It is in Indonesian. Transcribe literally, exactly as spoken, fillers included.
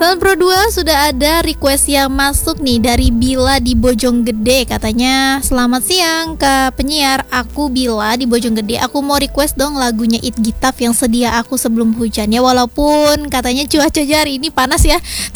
sembilan puluh dua sudah ada request yang masuk nih dari Bila di Bojonggede. Katanya, selamat siang Kak penyiar, aku Bila di Bojonggede. Aku mau request dong lagunya It Gitaf yang sedia aku sebelum hujan. Ya walaupun katanya cuacanya hari ini panas ya,